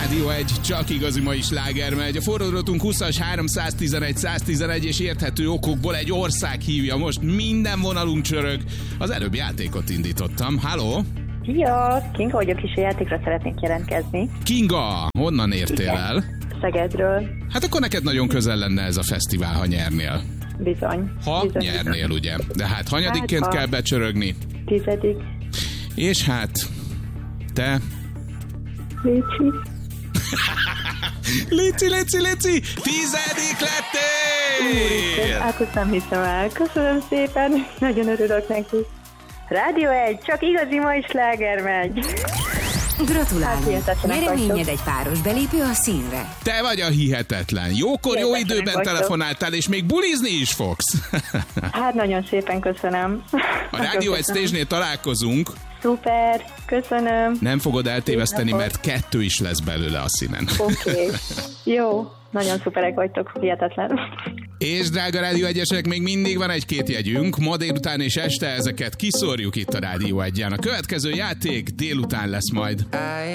Rádió 1, csak igazi mai sláger megy. A forródrotunk 20-as 311 111 és érthető okokból egy ország hívja most. Minden vonalunk csörög. Az előbb játékot indítottam. Halló? Szia! Kinga vagyok, és a játékra szeretnék jelentkezni. Kinga, honnan értél el? Szegedről. Hát akkor neked nagyon közel lenne ez a fesztivál, ha nyernél. Bizony. Ha nyernél, ugye? De hát hanyadikként kell becsörögni? 10. És hát, te... Léci! 10. lettél! Hát ezt nem hiszem el. Köszönöm szépen, nagyon örülök neki. Rádió 1, csak igazi mai sláger megy. Gratulálunk! Hát, Nyereményed egy páros belépő a színre. Te vagy a hihetetlen. Jókor, jó időben telefonáltál, és még bulizni is fogsz. Hát nagyon szépen köszönöm. A Rádió 1 Stage-nél találkozunk. Szuper, köszönöm. Nem fogod eltéveszteni, mert 2 is lesz belőle a színen. Oké. Jó, nagyon szuperek vagytok, hihetetlen. És drága Rádió 1-esek, még mindig van 1-2 jegyünk. Ma délután és este ezeket kiszórjuk itt a Rádió 1-en. A következő játék délután lesz majd.